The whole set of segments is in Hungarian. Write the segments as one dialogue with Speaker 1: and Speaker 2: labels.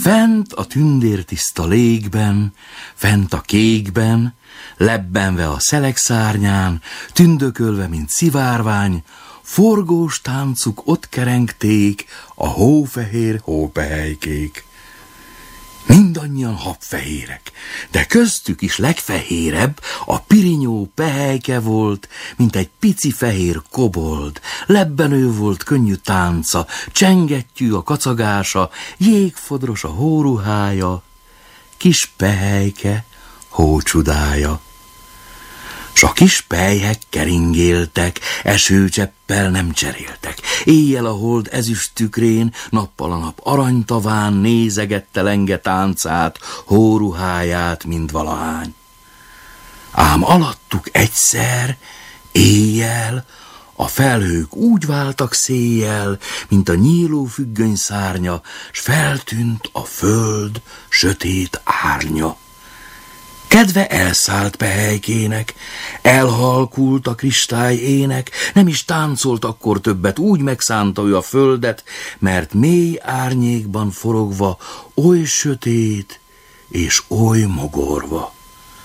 Speaker 1: Fent a tündértiszta légben, fent a kékben, lebbenve a szelek szárnyán, tündökölve, mint szivárvány, forgós táncuk ott kerengték a hófehér hópehelykék. Mindannyian habfehérek, de köztük is legfehérebb a pirinyó pehelyke volt, mint egy pici fehér kobold. Lebbenő volt könnyű tánca, csengettyű a kacagása, jégfodros a hóruhája, kis pehelyke hócsudája. S a kis pelyhek keringéltek, esőcseppel nem cseréltek. Éjjel a hold ezüst tükrén, nappal a nap aranytaván nézegette lenge táncát, hóruháját, mint valahány. Ám alattuk egyszer, éjjel, a felhők úgy váltak széjjel, mint a nyíló függöny szárnya, s feltűnt a föld sötét árnya. Kedve elszállt pehelykének, elhalkult a kristály ének, nem is táncolt akkor többet, úgy megszánta ő a földet, mert mély árnyékban forogva, oly sötét és oly mogorva.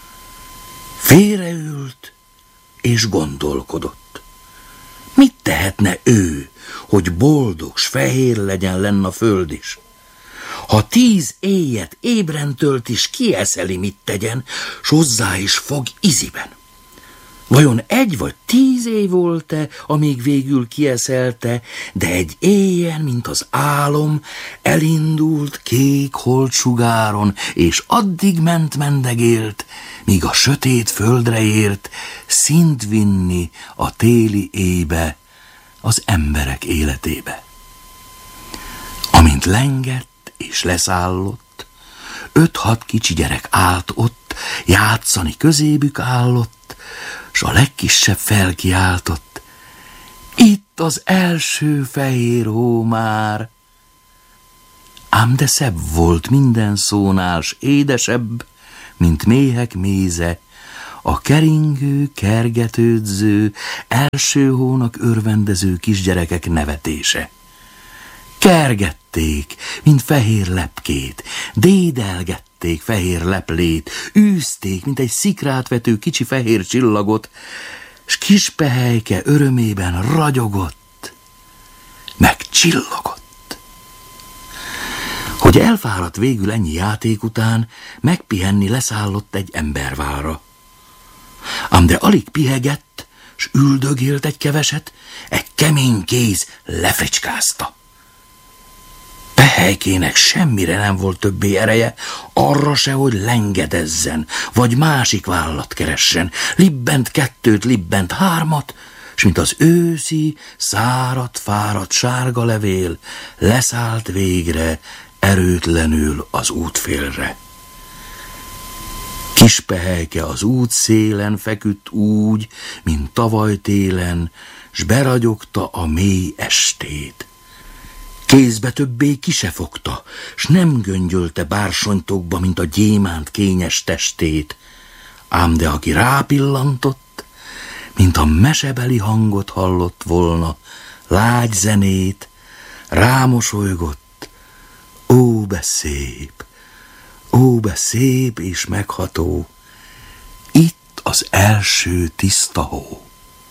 Speaker 1: Félreült és gondolkodott. Mit tehetne ő, hogy boldog s fehér legyen lenn a föld is? Ha 10 éjjet ébren tölt is, kieszeli, mit tegyen, s hozzá is fog iziben. Vajon 1 vagy 10 év volt-e, amíg végül kieszelte, de egy éjjel, mint az álom, elindult kék holdsugáron, és addig ment mendegélt, míg a sötét földre ért, szint vinni a téli éjbe, az emberek életébe. Amint lengett és leszállott, 5-6 kicsi gyerek állt ott, játszani közébük állott, s a legkisebb felkiáltott: itt az első fehér hó már! Ám de szebb volt minden szónál, s édesebb, mint méhek méze, a keringő, kergetődző, első hónak örvendező kisgyerekek nevetése. Kergették, mint fehér lepkét, dédelgették fehér leplét, űzték, mint egy szikrát vető kicsi fehér csillagot, s kis pehelyke örömében ragyogott, meg csillogott. Hogy elfáradt végül ennyi játék után, megpihenni leszállott egy embervárra. Ám de alig pihegett, s üldögélt egy keveset, egy kemény kéz lefricskázta. Pehelykének semmire nem volt többé ereje, arra se, hogy lengedezzen, vagy másik vállat keressen. Libbent 2-t, libbent 3-at, s mint az őszi, száradt, fáradt sárga levél, leszállt végre erőtlenül az útfélre. Kis pehelyke az út szélen feküdt úgy, mint tavaly télen, s beragyogta a mély estét. Kézbe többé ki se fogta, s nem göngyölte bársonytokba, mint a gyémánt kényes testét. Ám de aki rápillantott, mint a mesebeli hangot hallott volna, lágy zenét, rámosolygott: ó, be szép és megható, itt az első tiszta hó.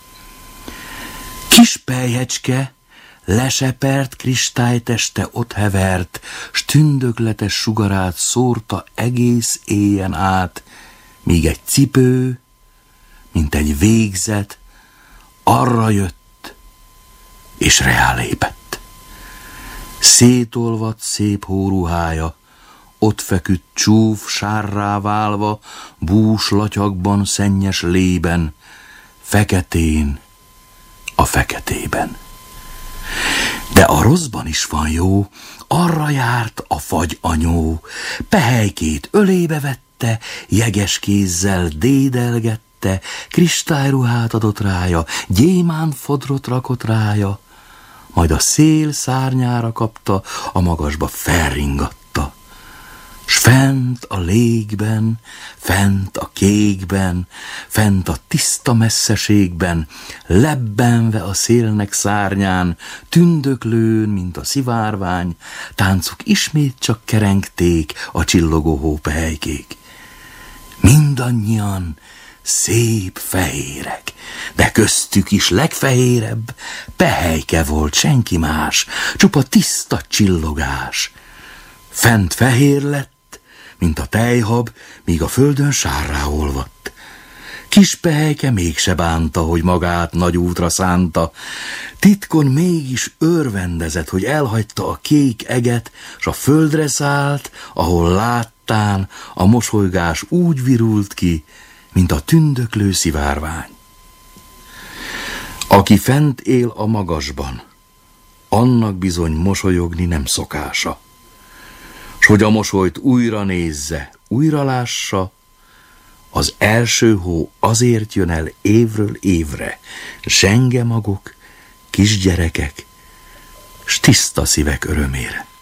Speaker 1: Kis pelyhecske lesepert kristályteste ott hevert, s tündökletes sugarát szórta egész éjen át, míg egy cipő, mint egy végzet, arra jött, és reálépett. Szétolvadt szép hóruhája, ott feküdt csúf sárrá válva, búslatyagban, szennyes lében, feketén a feketében. De a rosszban is van jó, arra járt a fagyanyó, pehelykét ölébe vette, jeges kézzel dédelgette, kristályruhát adott rája, gyémánt fodrot rakott rája, majd a szél szárnyára kapta, a magasba felringatta, s Fent a légben, fent a kékben, fent a tiszta messzeségben, lebbenve a szélnek szárnyán, tündöklőn, mint a szivárvány, táncuk ismét csak kerengték a csillogó hópehelykkék. Mindannyian szép fehérek, de köztük is legfehérebb pehelyke volt, senki más, csupa tiszta csillogás. Fent fehér lett, mint a tejhab, míg a földön sárrá olvadt. Kis pehelyke mégse bánta, hogy magát nagy útra szánta, titkon mégis örvendezett, hogy elhagyta a kék eget, s a földre szállt, ahol láttán a mosolygás úgy virult ki, mint a tündöklő szivárvány. Aki fent él a magasban, annak bizony mosolyogni nem szokása. S hogy a mosolyt újra nézze, újra lássa, az első hó azért jön el évről évre, zsenge magok, kisgyerekek, s tiszta szívek örömére.